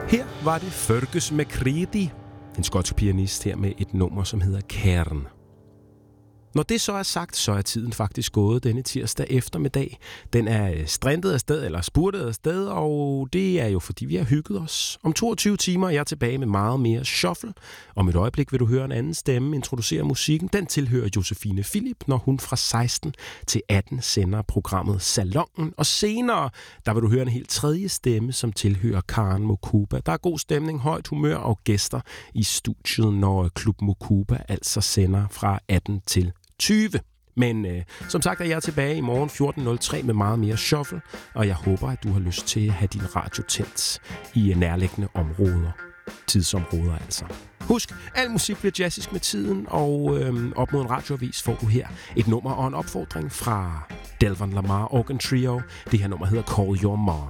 Her var det Fergus McCready, en skotsk pianist her med et nummer, som hedder Cairn. Når det så er sagt, så er tiden faktisk gået denne tirsdag eftermiddag. Den er strintet afsted, eller spurtet afsted, og det er jo fordi, vi har hygget os. Om 22 timer er jeg tilbage med meget mere shuffle. Om et øjeblik vil du høre en anden stemme introducere musikken. Den tilhører Josefine Philip, når hun fra 16 til 18 sender programmet Salongen. Og senere, der vil du høre en helt tredje stemme, som tilhører Karen Mokuba. Der er god stemning, højt humør og gæster i studiet, når Klub Mokuba altså sender fra 18 til 20. Men som sagt er jeg tilbage i morgen 14.03 med meget mere shuffle, og jeg håber, at du har lyst til at have din radio tændt i nærliggende områder. Tidsområder altså. Husk, al musik bliver jazzisk med tiden, og op mod en radioavis får du her et nummer og en opfordring fra Delvon Lamar Organ Trio. Det her nummer hedder Call Your Mom.